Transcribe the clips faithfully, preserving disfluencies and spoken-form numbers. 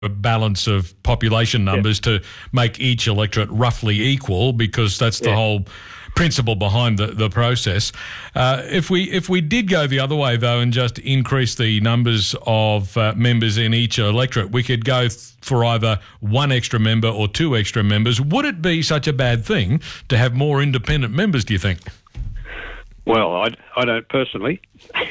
a balance of population numbers yeah. to make each electorate roughly equal, because that's the yeah. whole principle behind the, the process. Uh, if we if we did go the other way, though, and just increase the numbers of uh, members in each electorate, we could go th- for either one extra member or two extra members. Would it be such a bad thing to have more independent members, do you think? Well, I, I don't personally.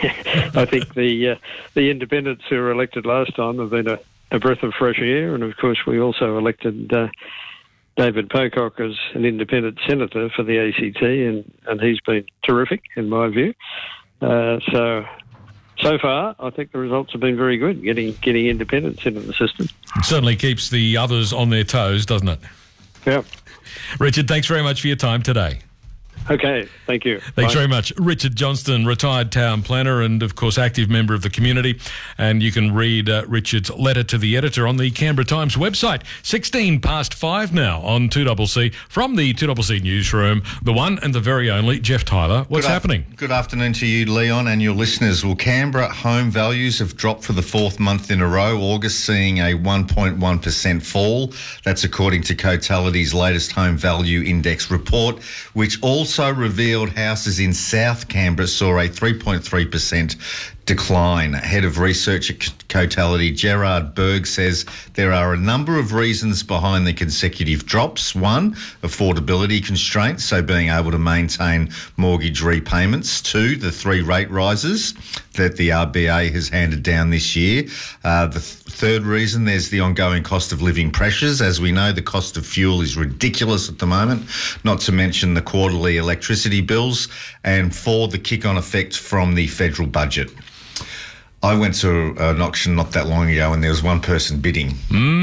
I think the uh, the independents who were elected last time have been a, a breath of fresh air, and of course we also elected uh, David Pocock as an independent senator for the A C T, and, and he's been terrific in my view. Uh, so so far, I think the results have been very good, getting getting independents into the system. It certainly keeps the others on their toes, doesn't it? Yeah. Richard, thanks very much for your time today. Okay, thank you. Thanks Bye. very much. Richard Johnston, retired town planner and, of course, active member of the community. And you can read uh, Richard's letter to the editor on the Canberra Times website. sixteen past five now on two C C from the two C C newsroom. The one and the very only Jeff Tyler. What's good happening? Af- good afternoon to you, Leon, and your listeners. Well, Canberra home values have dropped for the fourth month in a row, August seeing a one point one percent fall. That's according to Cotality's latest home value index report, which also Also revealed houses in South Canberra saw a three point three percent decline. Head of research at Cotality, Gerard Berg, says there are a number of reasons behind the consecutive drops. One, affordability constraints, so being able to maintain mortgage repayments. Two, the three rate rises that the R B A has handed down this year. Uh, the th- third reason, there's the ongoing cost of living pressures. As we know, the cost of fuel is ridiculous at the moment, not to mention the quarterly electricity bills. And four, the kick-on effect from the federal budget. I went to an auction not that long ago and there was one person bidding.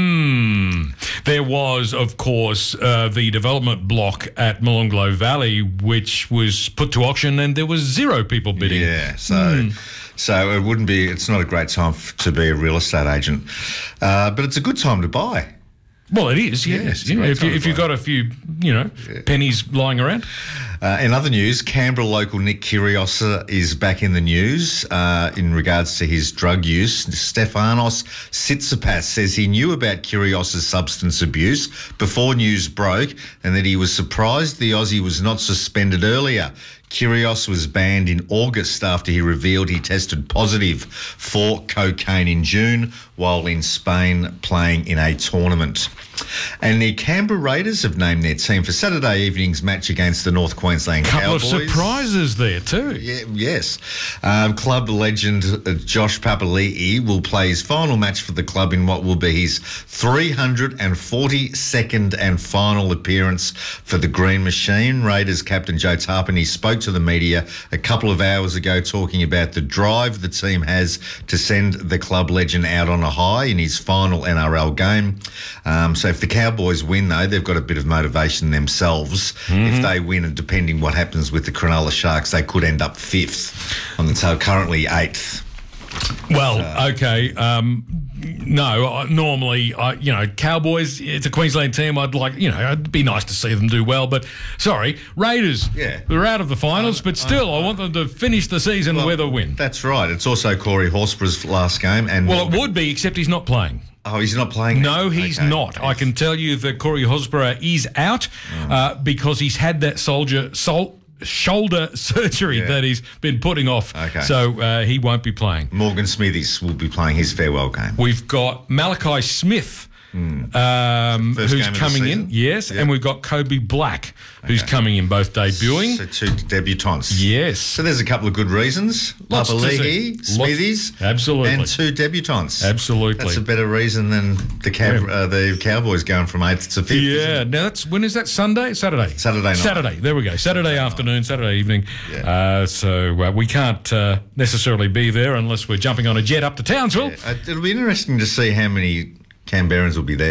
Mm. There was, of course, uh, the development block at Molonglo Valley, which was put to auction and there was zero people bidding. Yeah, so mm. so it wouldn't be, it's not a great time f- to be a real estate agent. Uh, but it's a good time to buy. Well, it is, yes. Yeah, it's a you know, great if you, time if to you've buy. got a few, you know, Yeah. pennies lying around. Uh, in other news, Canberra local Nick Kyrgios is back in the news uh, in regards to his drug use. Stefanos Tsitsipas says he knew about Kyrgios' substance abuse before news broke and that he was surprised the Aussie was not suspended earlier. Kyrgios was banned in August after he revealed he tested positive for cocaine in June while in Spain playing in a tournament. And the Canberra Raiders have named their team for Saturday evening's match against the North Queensland Couple Cowboys. of surprises there too. Yeah, yes. Um, club legend uh, Josh Papali'i will play his final match for the club in what will be his three hundred forty-second and final appearance for the Green Machine. Raiders captain Joe Tarpany spoke to the media a couple of hours ago talking about the drive the team has to send the club legend out on a high in his final N R L game. Um, so if the Cowboys win, though, they've got a bit of motivation themselves. Mm-hmm. If they win, and depending what happens with the Cronulla Sharks, they could end up fifth on the tail, currently eighth. Well, So- okay. Um, no, uh, normally, uh, you know, Cowboys, it's a Queensland team. I'd like, you know, it'd be nice to see them do well. But, sorry, Raiders, Yeah. they're out of the finals, but still, I want them to finish the season Well, with a win. That's right. It's also Corey Horsburgh's last game. And Well, it would be, except he's not playing. Oh, he's not playing? No, he's Okay. not. Yes. I can tell you that Corey Hosborough is out uh, because he's had that soldier sol- shoulder surgery Yeah. that he's been putting off. Okay. So uh, he won't be playing. Morgan Smithies will be playing his farewell game. We've got Malachi Smith, um, First who's game of the coming in. season? Yes, Yeah. and we've got Kobe Black, who's Okay. coming in, both debuting. So two debutants. Yes. So there's a couple of good reasons. Lots to Papali'i, see. Lots- Smithies, Absolutely. and two debutants. Absolutely. That's a better reason than the Cab- Yeah. uh, the Cowboys going from eighth to fifth. Yeah, isn't it? now that's, when is that, Sunday? Saturday? Saturday night. Saturday, there we go. Saturday afternoon, Saturday evening. Yeah. Uh, so uh, we can't uh, necessarily be there unless we're jumping on a jet up to Townsville. Uh, it'll be interesting to see how many Canberrans will be there.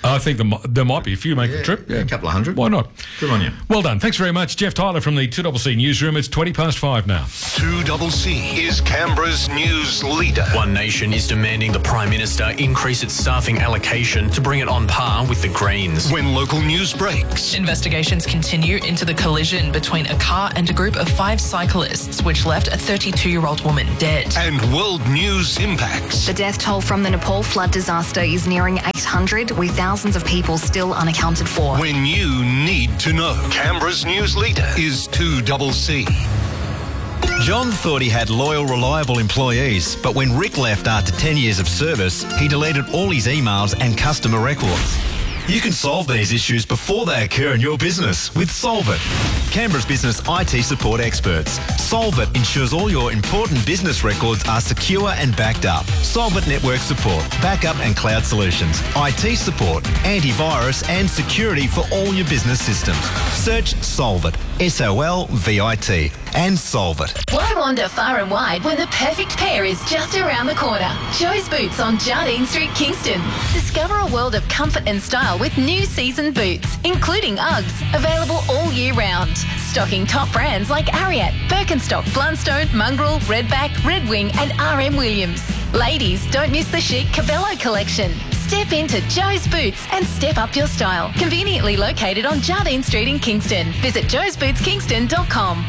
I think there, mi- there might be a few make Yeah, the trip. yeah, a couple of hundred. Why not? Good on you. Well done. Thanks very much, Jeff Tyler from the two C C Newsroom. It's twenty past five now. two C C is Canberra's news leader. One Nation is demanding the Prime Minister increase its staffing allocation to bring it on par with the Greens. When local news breaks. Investigations continue into the collision between a car and a group of five cyclists, which left a thirty-two-year-old woman dead. And world news impacts. The death toll from the Nepal flood disaster is nearing eight hundred, with thousands of people still unaccounted for. When you need to know. Canberra's news leader is two C C. John thought he had loyal, reliable employees, but when Rick left after ten years of service, he deleted all his emails and customer records. You can solve these issues before they occur in your business with Solvit, Canberra's business I T support experts. Solvit ensures all your important business records are secure and backed up. Solvit network support, backup and cloud solutions, I T support, antivirus and security for all your business systems. Search Solvit, S O L V I T, and solve it. Why wander far and wide when the perfect pair is just around the corner? Joe's Boots on Jardine Street, Kingston. Discover a world of comfort and style with new season boots, including Uggs, available all year round. Stocking top brands like Ariat, Birkenstock, Blundstone, Mongrel, Redback, Red Wing and R M Williams. Ladies, don't miss the chic Cabello collection. Step into Joe's Boots and step up your style. Conveniently located on Jardine Street in Kingston. Visit joes boots kingston dot com.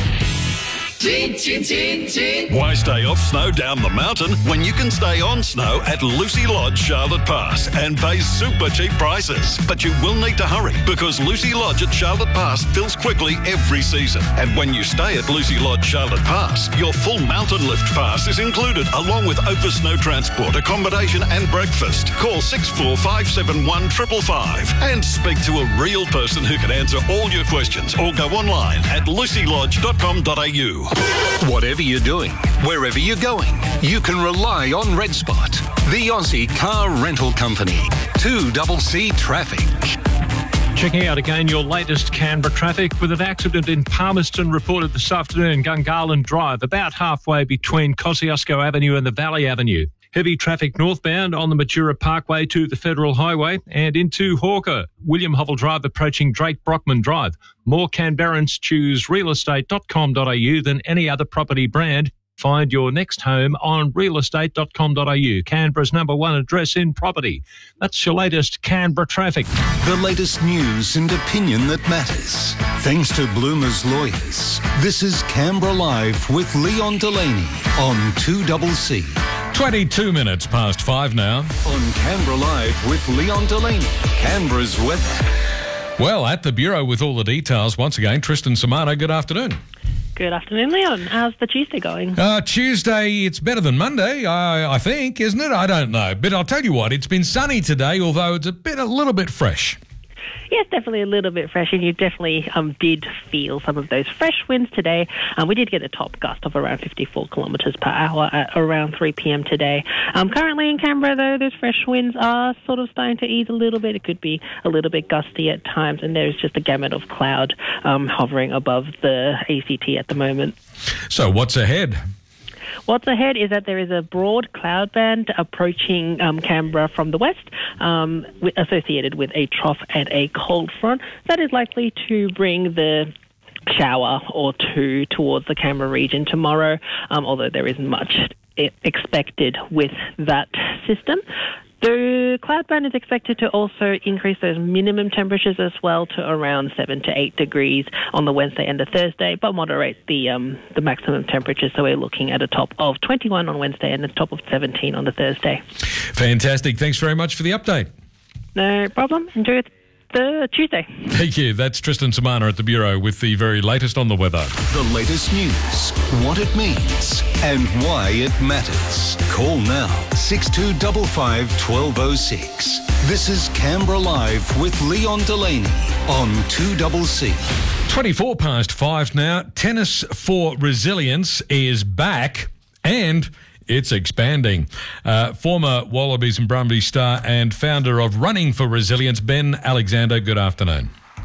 Chin, chin, chin, chin. Why stay off snow down the mountain when you can stay on snow at Lucy Lodge, Charlotte Pass and pay super cheap prices? But you will need to hurry because Lucy Lodge at Charlotte Pass fills quickly every season. And when you stay at Lucy Lodge, Charlotte Pass, your full mountain lift pass is included along with over snow transport, accommodation and breakfast. Call six four five seven one five five five and speak to a real person who can answer all your questions or go online at lucy lodge dot com dot a u. Whatever you're doing, wherever you're going, you can rely on Red Spot, the Aussie car rental company. two C C Traffic. Checking out again your latest Canberra traffic with an accident in Palmerston reported this afternoon, Gungahlin Drive, about halfway between Kosciuszko Avenue and the Valley Avenue. Heavy traffic northbound on the Matura Parkway to the Federal Highway and into Hawker. William Hovell Drive approaching Drake Brockman Drive. More Canberrans choose real estate dot com dot a u than any other property brand. Find your next home on real estate dot com dot a u, Canberra's number one address in property. That's your latest Canberra traffic. The latest news and opinion that matters. Thanks to Bloomer's Lawyers. This is Canberra Live with Leon Delaney on two C C. twenty-two minutes past five now. On Canberra Live with Leon Delaney, Canberra's weather. Well, at the Bureau with all the details, once again, Tristan Samano, good afternoon. Good afternoon, Leon. How's the Tuesday going? Uh, Tuesday, it's better than Monday, I, I think, isn't it? I don't know. But I'll tell you what, it's been sunny today, although it's a bit, a little bit fresh. Yes, definitely a little bit fresh, and you definitely um, did feel some of those fresh winds today. Um, we did get a top gust of around fifty-four kilometres per hour at around three p.m. today. Um, currently in Canberra, though, those fresh winds are sort of starting to ease a little bit. It could be a little bit gusty at times, and there's just a gamut of cloud um, hovering above the A C T at the moment. So what's ahead? What's ahead is that there is a broad cloud band approaching um, Canberra from the west, um, w- associated with a trough and a cold front that is likely to bring the shower or two towards the Canberra region tomorrow, um, although there isn't much expected with that system. The cloud band is expected to also increase those minimum temperatures as well to around seven to eight degrees on the Wednesday and the Thursday, but moderate the um, the maximum temperatures. So we're looking at a top of twenty-one on Wednesday and a top of seventeen on the Thursday. Fantastic. Thanks very much for the update. No problem. Enjoy the Tuesday. Thank you. That's Tristan Samana at the Bureau with the very latest on the weather. The latest news, what it means, and why it matters. Call now, six two five five, one two zero six. This is Canberra Live with Leon Delaney on two C C. twenty-four past five now. Tennis for Resilience is back and it's expanding. Uh, former Wallabies and Brumbies star and founder of Running for Resilience, Ben Alexander, good afternoon.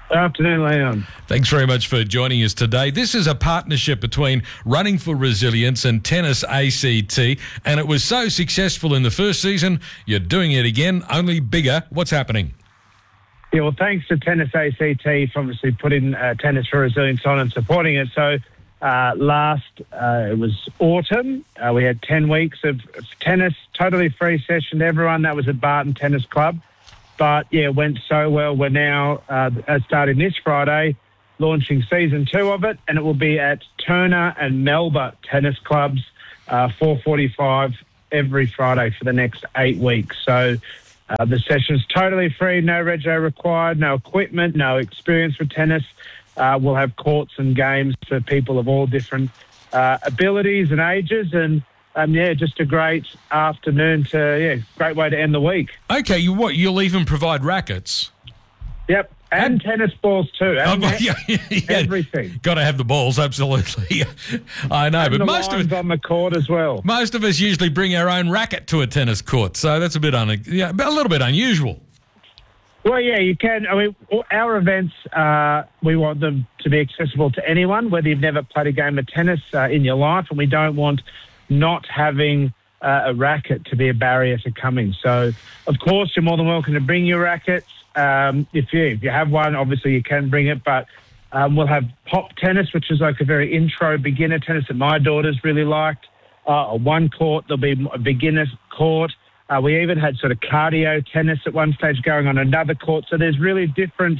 Afternoon, Leon. Thanks very much for joining us today. This is a partnership between Running for Resilience and Tennis A C T, and it was so successful in the first season, you're doing it again, only bigger. What's happening? Yeah, well, thanks to Tennis A C T for obviously putting uh, Tennis for Resilience on and supporting it. So uh, last, uh, it was autumn. Uh, we had ten weeks of tennis, totally free session to everyone. That was at Barton Tennis Club. But, yeah, it went so well. We're now uh, starting this Friday, launching season two of it, and it will be at Turner and Melba Tennis Clubs, uh, four forty-five every Friday for the next eight weeks. So uh, the session's totally free, no rego required, no equipment, no experience with tennis. Uh, we'll have courts and games for people of all different uh, abilities and ages, and Um, yeah, just a great afternoon to, yeah, great way to end the week. Okay, you what? You'll even provide rackets? Yep, and, and tennis balls too. And oh, yeah, yeah, everything. Got to have the balls, absolutely. I know, and but the most of lines it on the court as well. Most of us usually bring our own racket to a tennis court, so that's a bit un- yeah, a little bit unusual. Well, yeah, you can. I mean, our events, uh, we want them to be accessible to anyone, whether you've never played a game of tennis uh, in your life, and we don't want not having uh, a racket to be a barrier to coming. So, of course, you're more than welcome to bring your rackets. Um, if you if you have one, obviously you can bring it, but um, we'll have pop tennis, which is like a very intro beginner tennis that my daughters really liked. Uh, one court, there'll be a beginner court. Uh, we even had sort of cardio tennis at one stage going on another court. So there's really different,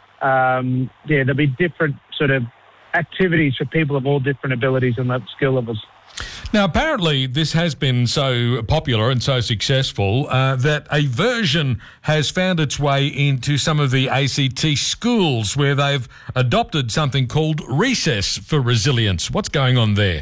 um, yeah, there'll be different sort of activities for people of all different abilities and skill levels. Now, apparently this has been so popular and so successful uh, that a version has found its way into some of the A C T schools where they've adopted something called Recess for Resilience. What's going on there?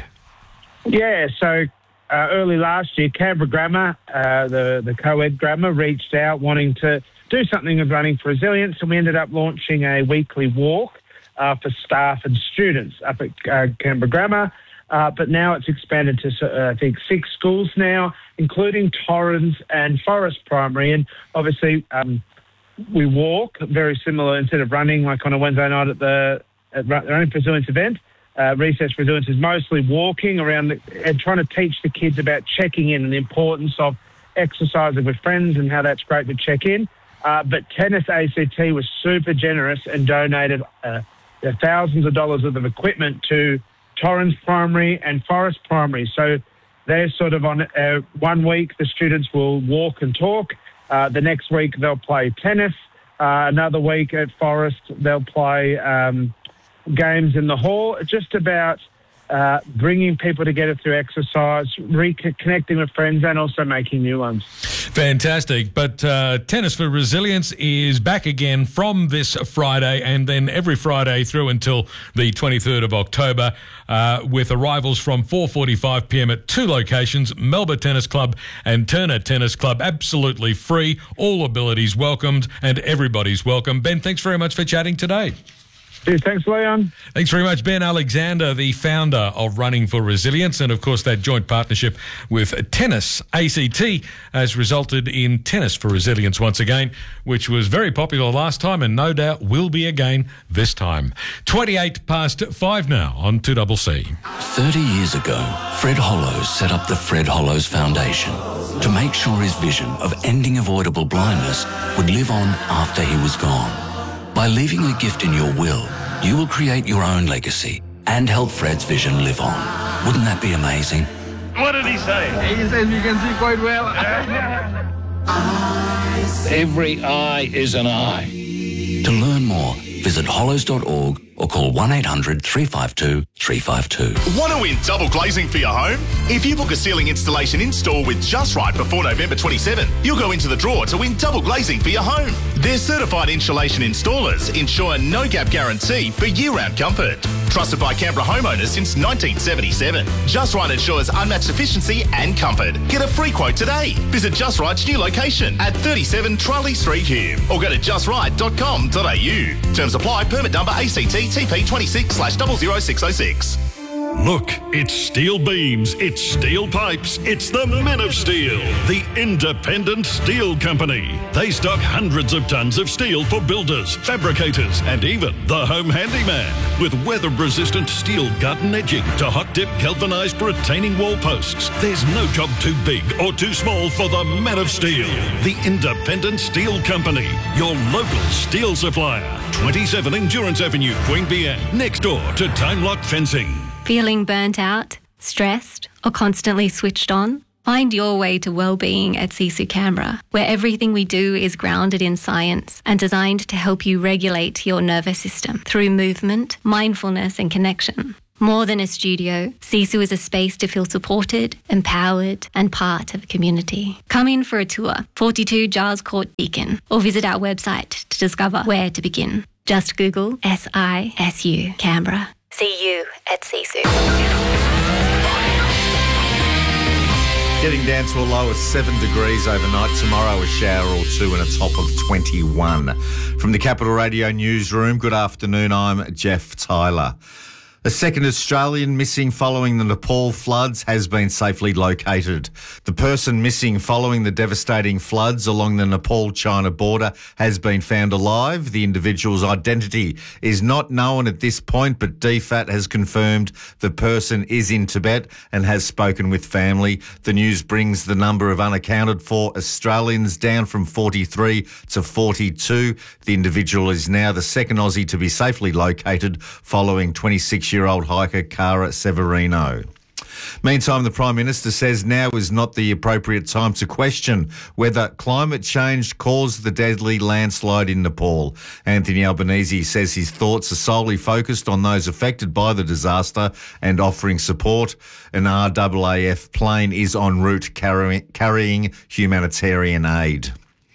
Yeah, so uh, early last year, Canberra Grammar, uh, the, the co-ed grammar, reached out wanting to do something with Running for Resilience, and we ended up launching a weekly walk uh, for staff and students up at uh, Canberra Grammar. Uh, but now it's expanded to, uh, I think, six schools now, including Torrens and Forest Primary. And obviously, um, we walk very similar instead of running like on a Wednesday night at the at Running for Resilience event. Uh, Recess for Resilience is mostly walking around the, and trying to teach the kids about checking in and the importance of exercising with friends and how that's great to check in. Uh, but Tennis A C T was super generous and donated uh, thousands of dollars worth of equipment to Torrens Primary and Forest Primary. So they're sort of on uh, one week the students will walk and talk. Uh, the next week they'll play tennis. Uh, another week at Forest they'll play um, games in the hall. Just about uh, bringing people together through exercise, reconnecting with friends, and also making new ones. Fantastic. But uh, Tennis for Resilience is back again from this Friday and then every Friday through until the twenty-third of October uh, with arrivals from four forty-five p m at two locations, Melba Tennis Club and Turner Tennis Club. Absolutely free, all abilities welcomed and everybody's welcome. Ben, thanks very much for chatting today. Thanks, Leon. Thanks very much, Ben Alexander, the founder of Running for Resilience. And, of course, that joint partnership with Tennis A C T has resulted in Tennis for Resilience once again, which was very popular last time and no doubt will be again this time. twenty-eight past five now on two C C. thirty years ago, Fred Hollows set up the Fred Hollows Foundation to make sure his vision of ending avoidable blindness would live on after he was gone. By leaving a gift in your will, you will create your own legacy and help Fred's vision live on. Wouldn't that be amazing? What did he say? He says you can see quite well. Every eye is an eye. To learn more, visit hollows dot org or call one eight hundred three five two three five two. Want to win double glazing for your home? If you book a ceiling installation in-store with Just Right before November twenty-seventh, you'll go into the draw to win double glazing for your home. Their certified insulation installers ensure no-gap guarantee for year-round comfort. Trusted by Canberra homeowners since nineteen seventy-seven. Just Right ensures unmatched efficiency and comfort. Get a free quote today. Visit Just Right's new location at thirty-seven Charlie Street, Hume, or go to just right dot com dot a u. Terms apply. Permit number A C T T P twenty-six slash double zero six oh six. Look, it's steel beams, it's steel pipes, it's the Men of Steel, the independent steel company. They stock hundreds of tons of steel for builders, fabricators, and even the home handyman. With weather-resistant steel gut and edging to hot-dip galvanised retaining wall posts, there's no job too big or too small for the Men of Steel, the independent steel company, your local steel supplier. twenty-seven Endurance Avenue, Queanbeyan, next door to Time Lock Fencing. Feeling burnt out, stressed, or constantly switched on? Find your way to well-being at Sisu Canberra, where everything we do is grounded in science and designed to help you regulate your nervous system through movement, mindfulness and connection. More than a studio, Sisu is a space to feel supported, empowered and part of a community. Come in for a tour, forty-two Giles Court, Deakin, or visit our website to discover where to begin. Just Google S I S U Canberra. See you at Sisu. Getting down to a low of seven degrees overnight. Tomorrow a shower or two and a top of twenty-one. From the Capital Radio Newsroom, good afternoon, I'm Jeff Tyler. A second Australian missing following the Nepal floods has been safely located. The person missing following the devastating floods along the Nepal-China border has been found alive. The individual's identity is not known at this point, but D F A T has confirmed the person is in Tibet and has spoken with family. The news brings the number of unaccounted for Australians down from forty-three to forty-two. The individual is now the second Aussie to be safely located following twenty-six-year-old hiker Cara Severino. Meantime, the Prime Minister says now is not the appropriate time to question whether climate change caused the deadly landslide in Nepal. Anthony Albanese says his thoughts are solely focused on those affected by the disaster and offering support. An R A A F plane is en route carrying, carrying humanitarian aid.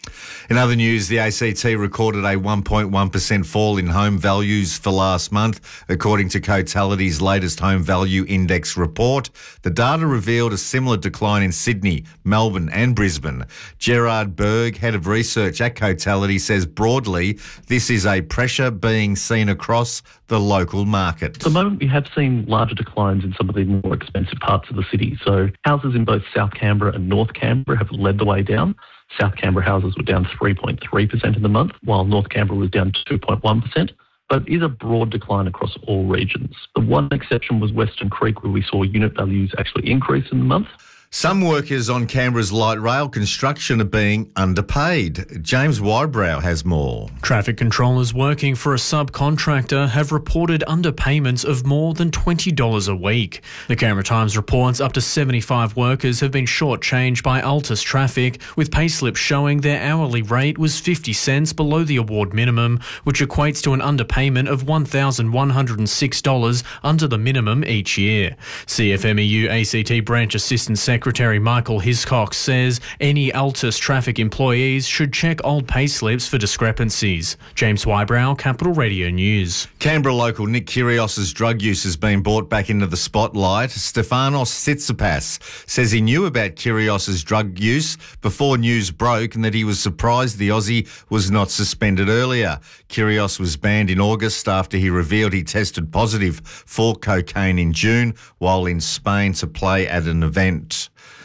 In other news, the A C T recorded a one point one percent fall in home values for last month, according to Cotality's latest Home Value Index report. The data revealed a similar decline in Sydney, Melbourne and Brisbane. Gerard Berg, head of research at Cotality, says broadly this is a pressure being seen across the local market. At the moment, we have seen larger declines in some of the more expensive parts of the city. So houses in both South Canberra and North Canberra have led the way down. South Canberra houses were down three point three percent in the month, while North Canberra was down two point one percent. But it is a broad decline across all regions. The one exception was Western Creek, where we saw unit values actually increase in the month. Some workers on Canberra's light rail construction are being underpaid. James Wybrow has more. Traffic controllers working for a subcontractor have reported underpayments of more than twenty dollars a week. The Canberra Times reports up to seventy-five workers have been shortchanged by Altus Traffic, with payslips showing their hourly rate was fifty cents below the award minimum, which equates to an underpayment of one thousand one hundred six dollars under the minimum each year. C F M E U A C T Branch Assistant Secretary Secretary Michael Hiscox says any Altus Traffic employees should check old payslips for discrepancies. James Wybrow, Capital Radio News. Canberra local Nick Kyrgios's drug use has been brought back into the spotlight. Stefanos Tsitsipas says he knew about Kyrgios's drug use before news broke and that he was surprised the Aussie was not suspended earlier. Kyrgios was banned in August after he revealed he tested positive for cocaine in June while in Spain to play at an event.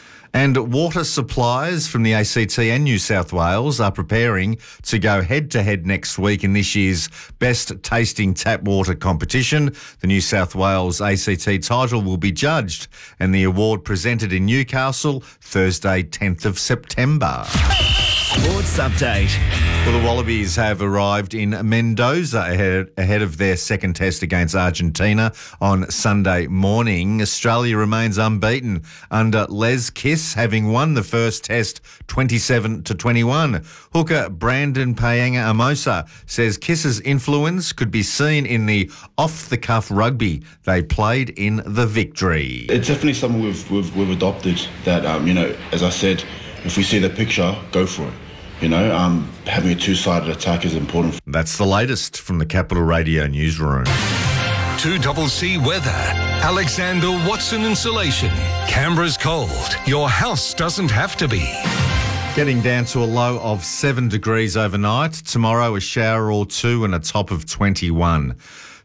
And water suppliers from the A C T and New South Wales are preparing to go head-to-head next week in this year's Best Tasting Tap Water competition. The New South Wales A C T title will be judged and the award presented in Newcastle Thursday, tenth of September. Sports update. Well, the Wallabies have arrived in Mendoza ahead, ahead of their second test against Argentina on Sunday morning. Australia remains unbeaten under Les Kiss, having won the first test twenty-seven to twenty-one. Hooker Brandon Paenga-Amosa says Kiss's influence could be seen in the off-the-cuff rugby they played in the victory. It's definitely something we've, we've, we've adopted that, um, you know, as I said, if we see the picture, go for it. You know, um, having a two-sided attack is important. That's the latest from the Capital Radio Newsroom. two C C weather. Alexander Watson Insulation. Canberra's cold. Your house doesn't have to be. Getting down to a low of seven degrees overnight. Tomorrow a shower or two and a top of twenty-one.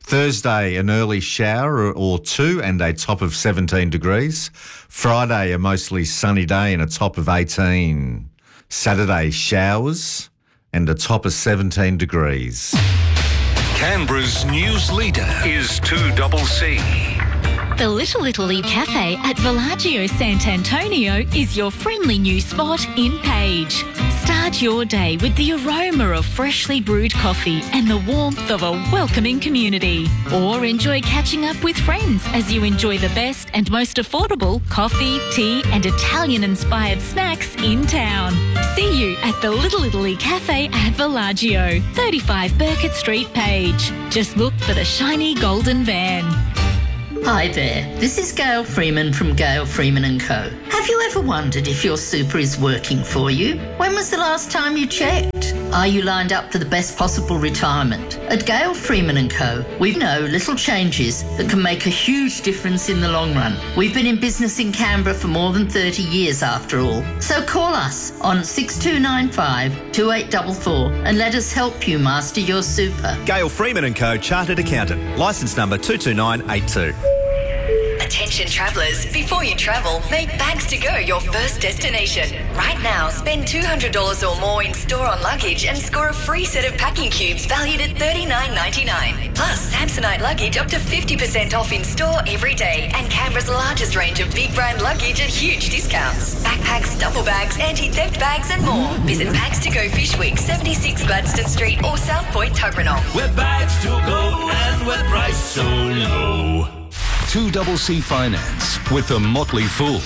Thursday, an early shower or two and a top of seventeen degrees. Friday, a mostly sunny day and a top of eighteen. Saturday, showers and a top of seventeen degrees. Canberra's news leader is two C. The Little Italy Cafe at Villaggio Sant'Antonio is your friendly new spot in Page. Start your day with the aroma of freshly brewed coffee and the warmth of a welcoming community. Or enjoy catching up with friends as you enjoy the best and most affordable coffee, tea and Italian-inspired snacks in town. See you at the Little Italy Cafe at Villaggio, thirty-five Burkett Street, Page. Just look for the shiny golden van. Hi there, this is Gail Freeman from Gail Freeman and Co. Have you ever wondered if your super is working for you? When was the last time you checked? Are you lined up for the best possible retirement? At Gail Freeman and Co, we know little changes that can make a huge difference in the long run. We've been in business in Canberra for more than thirty years after all. So call us on six two nine five, two eight four four and let us help you master your super. Gail Freeman and Co, Chartered Accountant, licence number two two nine eight two. Attention travellers, before you travel, make Bags to Go your first destination. Right now, spend two hundred dollars or more in store on luggage and score a free set of packing cubes valued at thirty-nine ninety-nine. Plus, Samsonite luggage up to fifty percent off in store every day and Canberra's largest range of big brand luggage at huge discounts. Backpacks, duffel bags, anti-theft bags and more. Visit Bags to Go Fish Week, seventy-six Gladstone Street or South Point Tuggeranong. We're Bags to Go and we're priced so low. two C Finance with the Motley Fool.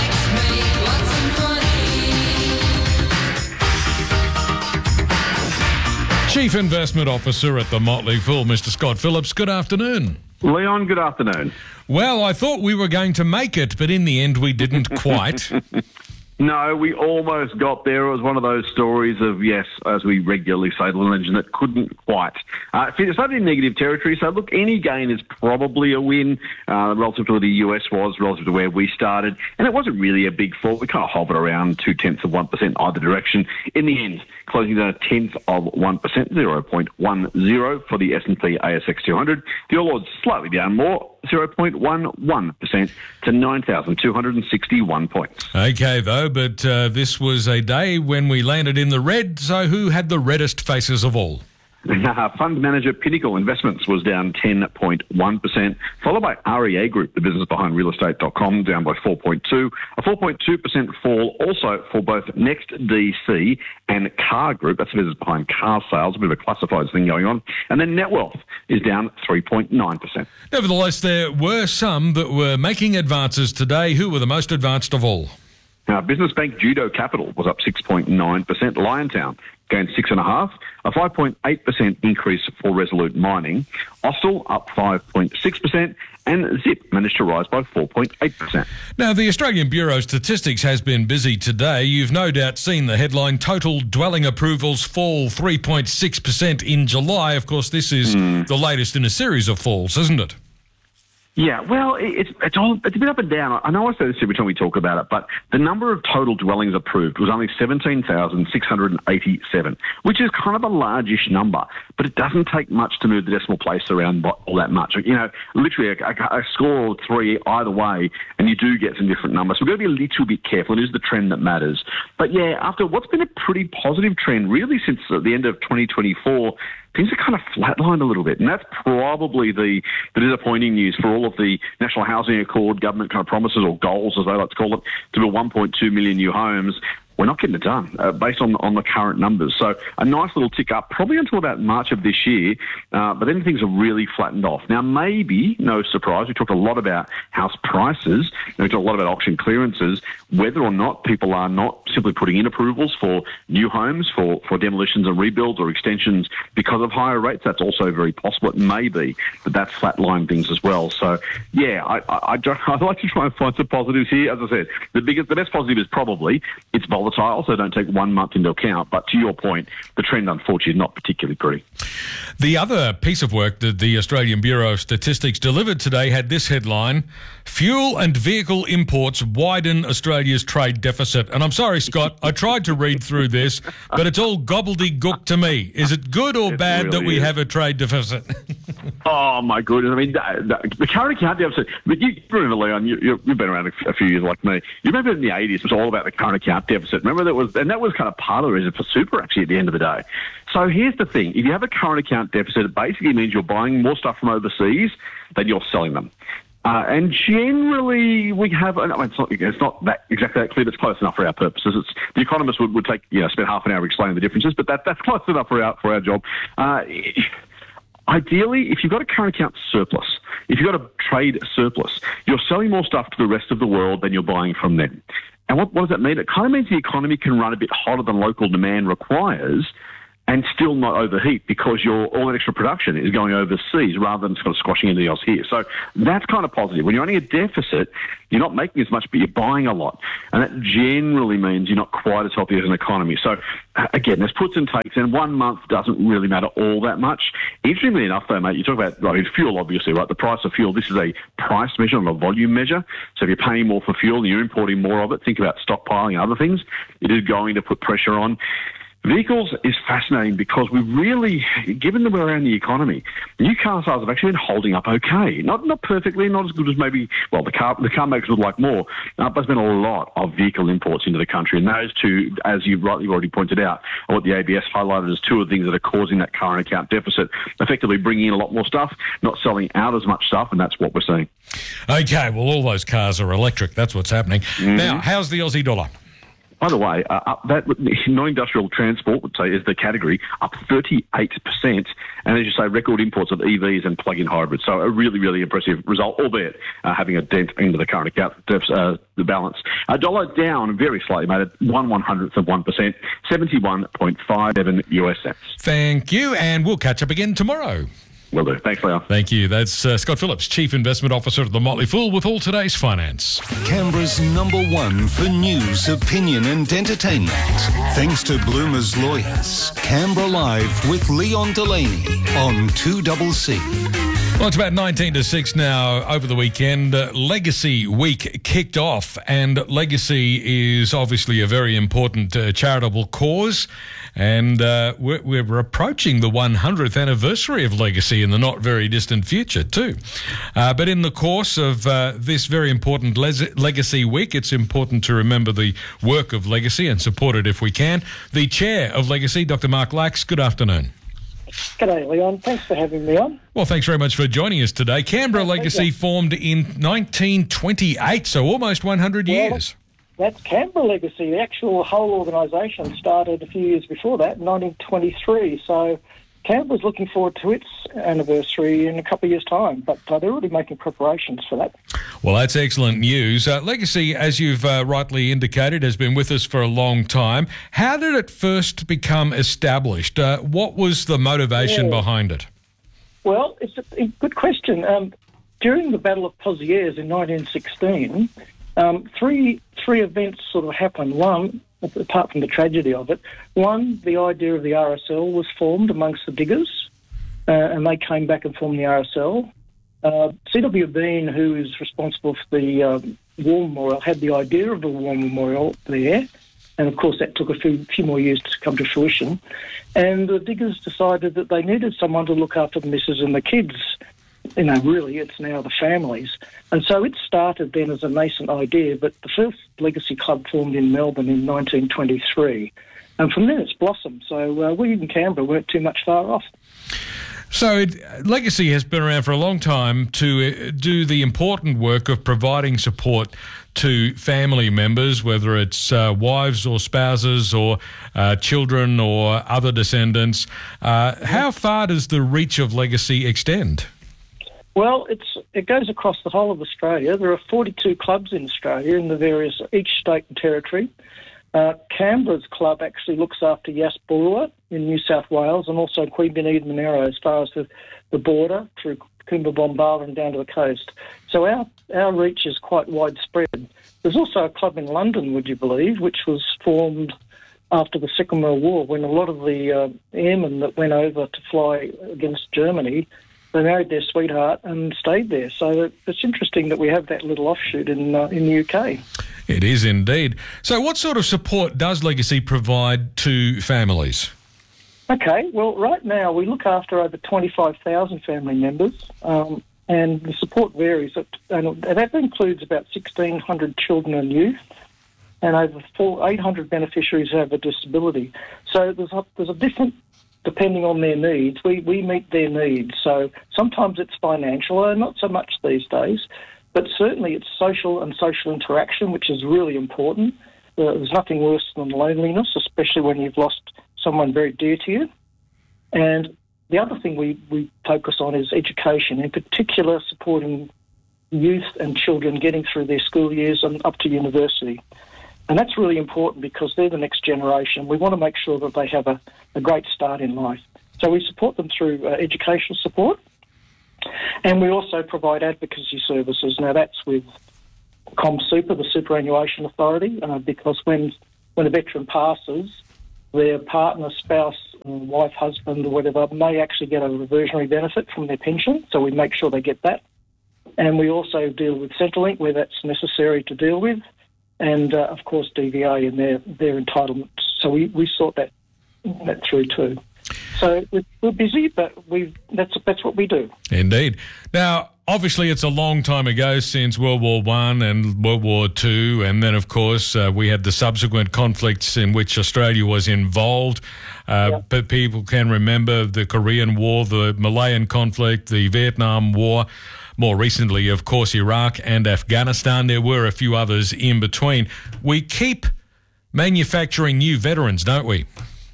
Chief Investment Officer at the Motley Fool, Mister Scott Phillips. Good afternoon. Leon, good afternoon. Well, I thought we were going to make it, but in the end we didn't quite. No, we almost got there. It was one of those stories of, yes, as we regularly say, the legend that couldn't quite. Uh, it started in negative territory, so look, any gain is probably a win uh, relative to where the U S was, relative to where we started. And it wasn't really a big fall. We kind of hovered around two-tenths of one percent either direction. In the end, closing down a tenth of one percent, zero point one zero for the S and P A S X two hundred. The All Ords slightly down more, zero point one one percent to nine thousand two hundred sixty-one points. Okay, though, but uh, this was a day when we landed in the red, so who had the reddest faces of all? Fund manager Pinnacle Investments was down ten point one percent, followed by R E A Group, the business behind real estate dot com, down by four point two percent. A four point two percent fall also for both Next D C and Car Group, that's the business behind car sales, a bit of a classifieds thing going on. And then Net Wealth is down three point nine percent. Nevertheless, there were some that were making advances today. Who were the most advanced of all? Now, Business Bank Judo Capital was up six point nine percent. Liontown gained six point five percent. A five point eight percent increase for Resolute Mining. Austal up five point six percent. And Zip managed to rise by four point eight percent. Now, the Australian Bureau of Statistics has been busy today. You've no doubt seen the headline, total dwelling approvals fall three point six percent in July. Of course, this is mm. the latest in a series of falls, isn't it? Yeah, well, it's it's all it's a bit up and down. I know I say this every time we talk about it, but the number of total dwellings approved was only seventeen thousand six hundred eighty-seven, which is kind of a largish number, but it doesn't take much to move the decimal place around all that much. You know, literally a, a, a score or three either way, and you do get some different numbers. So we've got to be a little bit careful. It is the trend that matters. But yeah, after what's been a pretty positive trend really since the end of twenty twenty-four, things are kind of flatlined a little bit, and that's probably the, the disappointing news for all of the National Housing Accord government kind of promises or goals, as they like to call it, to build one point two million new homes. We're not getting it done uh, based on on the current numbers. So a nice little tick up, probably until about March of this year, uh, but then things are really flattened off. Now, maybe, no surprise, we talked a lot about house prices, we talked a lot about auction clearances, whether or not people are not simply putting in approvals for new homes, for, for demolitions and rebuilds or extensions because of higher rates. That's also very possible. It may be, but that's flatlined things as well. So, yeah, I, I, I, I'd like to try and find some positives here. As I said, the biggest, the best positive is probably it's volatile. volatile, so don't take one month into account. But to your point, the trend, unfortunately, is not particularly pretty. The other piece of work that the Australian Bureau of Statistics delivered today had this headline: Fuel and vehicle imports widen Australia's trade deficit. And I'm sorry, Scott, I tried to read through this, but it's all gobbledygook to me. Is it good or It bad really that we is. have a trade deficit? Oh, my goodness. I mean, the, the, the current account deficit, but you remember, Leon, you, you, you've been around a, a few years like me. You remember in the eighties, it was all about the current account deficit. Remember that was, and that was kind of part of the reason for super, actually, at the end of the day. So here's the thing. If you have a current account deficit, it basically means you're buying more stuff from overseas than you're selling them. Uh, and generally, we have. I mean, it's not, it's not that exactly that clear, but it's close enough for our purposes. It's, the economists would, would take, you know, spend half an hour explaining the differences, but that, that's close enough for our for our job. Uh, ideally, if you've got a current account surplus, if you've got a trade surplus, you're selling more stuff to the rest of the world than you're buying from them. And what, what does that mean? It kind of means the economy can run a bit hotter than local demand requires, and still not overheat because your all that extra production is going overseas rather than sort of squashing anything else here. So that's kind of positive. When you're running a deficit, you're not making as much, but you're buying a lot. And that generally means you're not quite as healthy as an economy. So, uh, again, there's puts and takes, and one month doesn't really matter all that much. Interestingly enough, though, mate, you talk about right, fuel, obviously, right? The price of fuel, this is a price measure, not a volume measure. So if you're paying more for fuel and you're importing more of it, think about stockpiling and other things. It is going to put pressure on. Vehicles is fascinating because we really, given that we're around the economy, new car sales have actually been holding up okay. Not not perfectly, not as good as maybe, well, the car the car makers would like more, uh, but there's been a lot of vehicle imports into the country. And those two, as you've rightly already pointed out, are what the A B S highlighted as two of the things that are causing that current account deficit, effectively bringing in a lot more stuff, not selling out as much stuff, and that's what we're seeing. Okay, well, all those cars are electric. That's what's happening. Mm-hmm. Now, how's the Aussie dollar? By the way, uh, up that non-industrial transport, would say, is the category, up thirty-eight percent. And as you say, record imports of E Vs and plug-in hybrids. So a really, really impressive result, albeit uh, having a dent into the current account, uh, the balance. A dollar down very slightly, mate, at one one hundredth of one percent, seventy-one point five seven U S cents. Thank you, and we'll catch up again tomorrow. Will do. Thanks, Leon. Thank you. That's uh, Scott Phillips, Chief Investment Officer of the Motley Fool, with all today's finance. Canberra's number one for news, opinion and entertainment. Thanks to Bloomer's Lawyers. Canberra Live with Leon Delaney on two C C. Well, it's about nineteen to six now. Over the weekend, uh, Legacy Week kicked off, and Legacy is obviously a very important uh, charitable cause, and uh, we're, we're approaching the one hundredth anniversary of Legacy in the not very distant future too. Uh, but in the course of uh, this very important Les- Legacy Week, it's important to remember the work of Legacy and support it if we can. The Chair of Legacy, Doctor Mark Lax, good afternoon. G'day, Leon. Thanks for having me on. Well, thanks very much for joining us today. Canberra Legacy formed in nineteen twenty-eight, so almost one hundred well, years. That's Canberra Legacy. The actual whole organisation started a few years before that, nineteen twenty-three. So Canberra's looking forward to its anniversary in a couple of years' time, but uh, they're already making preparations for that. Well, that's excellent news. Uh, Legacy, as you've uh, rightly indicated, has been with us for a long time. How did it first become established? Uh, what was the motivation yeah. behind it? Well, it's a, a good question. Um, during the Battle of Pozieres in nineteen sixteen, um, three three events sort of happened. One, apart from the tragedy of it, one, the idea of the R S L was formed amongst the diggers, uh, and they came back and formed the R S L. Uh, C W Bean, who is responsible for the uh, War Memorial, had the idea of the War Memorial there, and of course that took a few, few more years to come to fruition. And the diggers decided that they needed someone to look after the missus and the kids. You know, really, it's now the families. And so it started then as a nascent idea, but the first Legacy Club formed in Melbourne in nineteen twenty-three. And from then it's blossomed. So uh, we in Canberra weren't too much far off. So it, Legacy has been around for a long time to uh, do the important work of providing support to family members, whether it's uh, wives or spouses or uh, children or other descendants. Uh, how far does the reach of Legacy extend? Well, it's it goes across the whole of Australia. There are forty-two clubs in Australia in the various, each state and territory. Uh, Canberra's club actually looks after Yasburua in New South Wales and also Queanbeyan and Monaro as far as the, the border through Coomba Bombala and down to the coast. So our, our reach is quite widespread. There's also a club in London, would you believe, which was formed after the Second World War, when a lot of the uh, airmen that went over to fly against Germany, they married their sweetheart and stayed there. So it's interesting that we have that little offshoot in uh, in the U K. It is indeed. So what sort of support does Legacy provide to families? Okay, well, right now we look after over twenty-five thousand family members, um, and the support varies. And that includes about sixteen hundred children and youth, and over four, eight hundred beneficiaries who have a disability. So there's a, there's a different, depending on their needs, we, we meet their needs. So sometimes it's financial, uh, not so much these days, but certainly it's social and social interaction, which is really important. Uh, there's nothing worse than loneliness, especially when you've lost someone very dear to you. And the other thing we, we focus on is education, in particular supporting youth and children getting through their school years and up to university. And that's really important because they're the next generation. We want to make sure that they have a, a great start in life. So we support them through uh, educational support, and we also provide advocacy services. Now that's with ComSuper, the Superannuation Authority, uh, because when, when a veteran passes, their partner, spouse, wife, husband or whatever may actually get a reversionary benefit from their pension, so we make sure they get that. And we also deal with Centrelink where that's necessary to deal with, and, uh, of course, D V A and their, their entitlements. So we, we sort that that through too. So we're, we're busy, but we that's that's what we do. Indeed. Now, obviously, it's a long time ago since World War One and World War Two, and then, of course, uh, we had the subsequent conflicts in which Australia was involved. Uh, yep. But people can remember the Korean War, the Malayan conflict, the Vietnam War. More recently, of course, Iraq and Afghanistan. There were a few others in between. We keep manufacturing new veterans, don't we?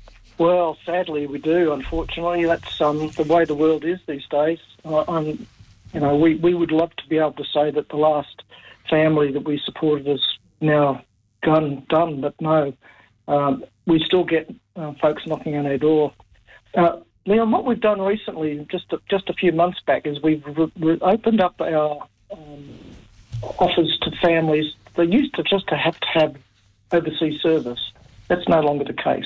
Well, sadly, we do. Unfortunately, that's um, the way the world is these days. Uh, I'm, you know, we, we would love to be able to say that the last family that we supported is now gone done, but no, um, we still get uh, folks knocking on our door. Uh, Leon, what we've done recently, just a, just a few months back, is we've re- re- opened up our um, offers to families. They used to just to have to have overseas service. That's no longer the case.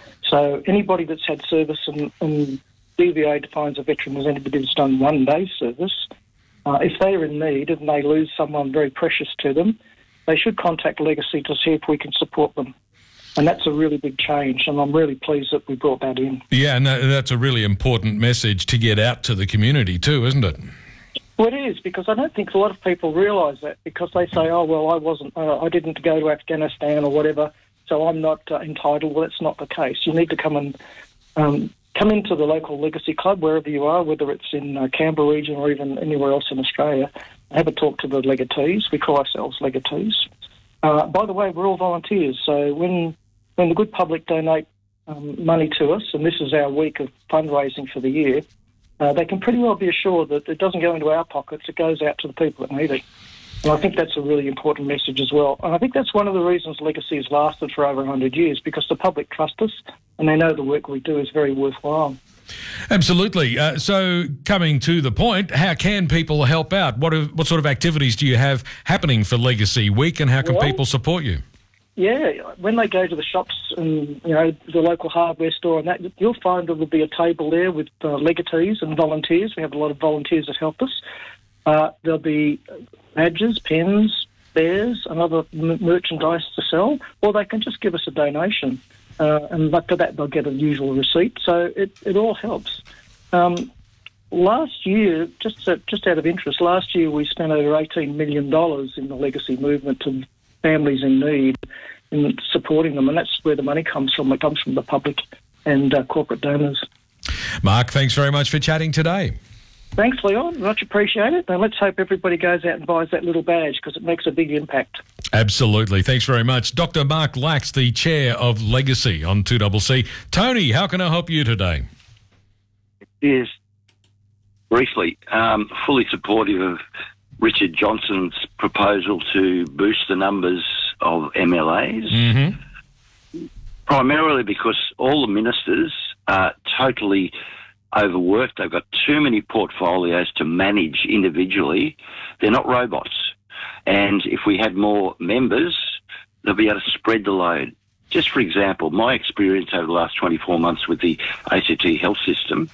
So anybody that's had service, and, and D V A defines a veteran as anybody that's done one day's service, uh, if they're in need and they lose someone very precious to them, they should contact Legacy to see if we can support them. And that's a really big change, and I'm really pleased that we brought that in. Yeah, and that's a really important message to get out to the community too, isn't it? Well, it is, because I don't think a lot of people realise that, because they say, oh, well, I wasn't, uh, I didn't go to Afghanistan or whatever, so I'm not uh, entitled. Well, that's not the case. You need to come and um, come into the local Legacy Club, wherever you are, whether it's in uh, Canberra region or even anywhere else in Australia. Have a talk to the legatees. We call ourselves legatees. Uh, by the way, we're all volunteers, so when when the good public donate um, money to us, and this is our week of fundraising for the year, uh, they can pretty well be assured that it doesn't go into our pockets, it goes out to the people that need it. And I think that's a really important message as well. And I think that's one of the reasons Legacy has lasted for over one hundred years, because the public trust us and they know the work we do is very worthwhile. Absolutely. Uh, so coming to the point, how can people help out? What are, what sort of activities do you have happening for Legacy Week, and how can well, people support you? Yeah, when they go to the shops and, you know, the local hardware store and that, you'll find there will be a table there with uh, legatees and volunteers. We have a lot of volunteers that help us. Uh, there'll be badges, pens, bears, and other m- merchandise to sell, or they can just give us a donation. Uh, and for that, they'll get a usual receipt. So it, it all helps. Um, last year, just uh, just out of interest, last year we spent over eighteen million dollars in the Legacy movement to families in need, in supporting them, and that's where the money comes from. It comes from the public and uh, corporate donors. Mark, thanks very much for chatting today. Thanks, Leon. Much appreciated. And let's hope everybody goes out and buys that little badge, because it makes a big impact. Absolutely. Thanks very much. Doctor Mark Lax, the chair of Legacy on two C C. Tony, how can I help you today? Yes, briefly, um, fully supportive of Richard Johnson's proposal to boost the numbers of M L As, mm-hmm. primarily because all the ministers are totally overworked. They've got too many portfolios to manage individually. They're not robots. And if we had more members, they'll be able to spread the load. Just for example, my experience over the last twenty-four months with the A C T health system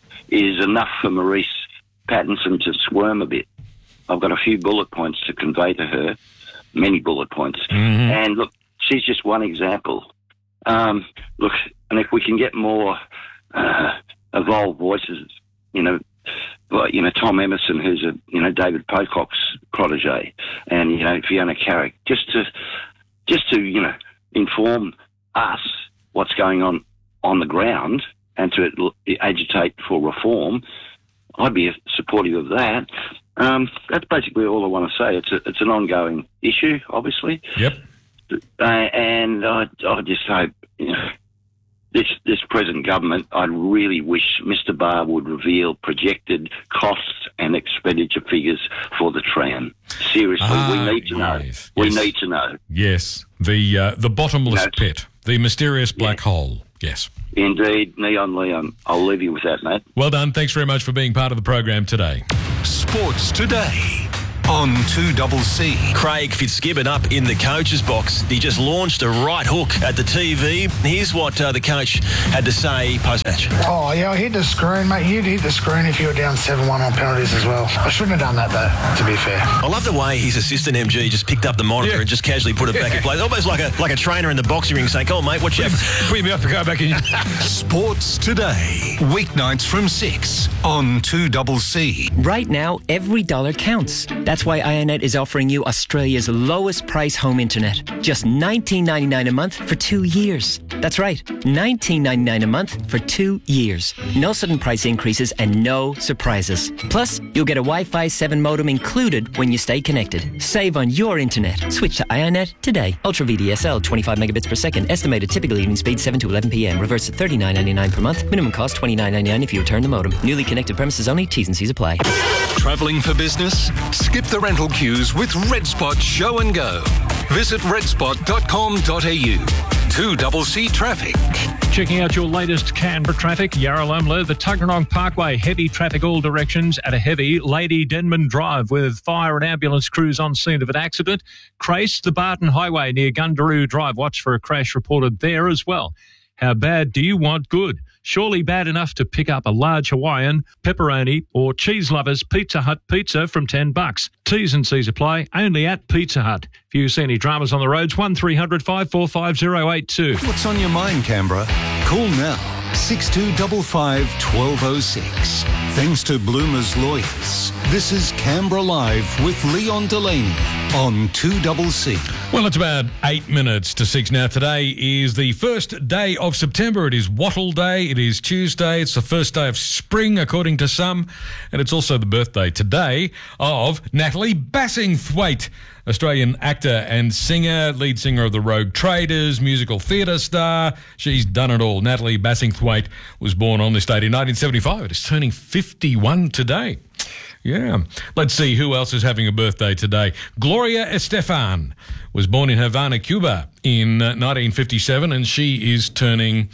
is enough for Maurice Pattinson to squirm a bit. I've got a few bullet points to convey to her, many bullet points. Mm-hmm. And look, she's just one example. Um, look, and if we can get more uh, evolved voices, you know, like, you know, Tom Emerson, who's a, you know, David Pocock's protege, and, you know, Fiona Carrick, just to, just to, you know, inform us what's going on on the ground and to agitate for reform, I'd be supportive of that. Um, that's basically all I want to say. It's a, it's an ongoing issue, obviously. Yep. Uh, and I, I just hope, you know, this this present government, I really wish Mister Barr would reveal projected costs and expenditure figures for the tram. Seriously, ah, we need to know. Yes, we yes. need to know. Yes, the uh, the bottomless No, pit, the mysterious black yeah. hole. Yes. Indeed, Neon Leon. I'll leave you with that, mate. Well done. Thanks very much for being part of the program today. Sports Today on two C C. Craig Fitzgibbon up in the coach's box. He just launched a right hook at the T V. Here's what uh, the coach had to say post-match. Oh, yeah, I hit the screen, mate. You'd hit the screen if you were down seven one on penalties as well. I shouldn't have done that, though, to be fair. I love the way his assistant M G just picked up the monitor Yeah. and just casually put it back in place. Almost like a like a trainer in the boxing ring saying, "Come on, mate, watch out. Bring me up and go back in." Sports Today, weeknights from six on two C C. Right now, every dollar counts. That's why Ionet is offering you Australia's lowest price home internet. Just nineteen ninety-nine a month for two years. That's right, nineteen ninety-nine a month for two years. No sudden price increases and no surprises. Plus, you'll get a Wi-Fi seven modem included when you stay connected. Save on your internet. Switch to Ionet today. Ultra V D S L, twenty-five megabits per second. Estimated typical evening speed seven to eleven p.m. Reverse to thirty-nine ninety-nine per month. Minimum cost twenty-nine ninety-nine if you return the modem. Newly connected premises only. T's and C's apply. Travelling for business? Skip the rental queues with Red Spot Show and Go. Visit red spot dot com dot a u. two C C traffic. Checking out your latest Canberra traffic, Yarralumla, the Tuggeranong Parkway, heavy traffic all directions at a heavy Lady Denman Drive with fire and ambulance crews on scene of an accident. Crace, the Barton Highway near Gundaroo Drive, watch for a crash reported there as well. How bad do you want good? Surely bad enough to pick up a large Hawaiian, pepperoni or cheese lovers Pizza Hut pizza from ten bucks. T's and C's apply only at Pizza Hut. If you see any dramas on the roads, one three hundred five four five zero eight two. What's on your mind, Canberra? Call now, six two five five, one two zero six. Thanks to Bloomer's Lawyers. This is Canberra Live with Leon Delaney on two C C. Well, it's about eight minutes to six now. Today is the first day of September. It is Wattle Day. It is Tuesday. It's the first day of spring, according to some. And it's also the birthday today of Natalie Bassingthwaite, Australian actor and singer, lead singer of the Rogue Traders, musical theatre star. She's done it all. Natalie Bassingthwaite was born on this date in nineteen seventy-five. It is turning fifty-one today. Yeah. Let's see who else is having a birthday today. Gloria Estefan was born in Havana, Cuba in uh, nineteen fifty-seven, and she is turning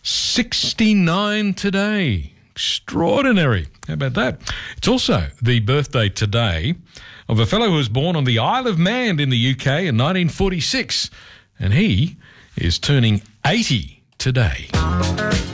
sixty-nine today. Extraordinary. How about that? It's also the birthday today of a fellow who was born on the Isle of Man in the U K in nineteen forty-six, and he is turning eighty today.